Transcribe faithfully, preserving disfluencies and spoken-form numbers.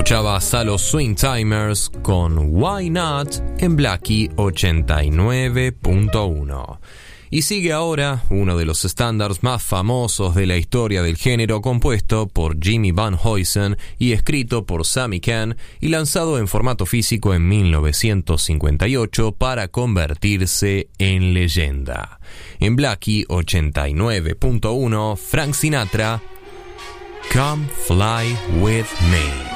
Escuchabas a los Swing Timers con Why Not en Blackie ochenta y nueve punto uno. Y sigue ahora uno de los estándares más famosos de la historia del género, compuesto por Jimmy Van Heusen y escrito por Sammy Cahn y lanzado en formato físico en mil novecientos cincuenta y ocho para convertirse en leyenda. En Blackie ochenta y nueve punto uno, Frank Sinatra, Come Fly With Me.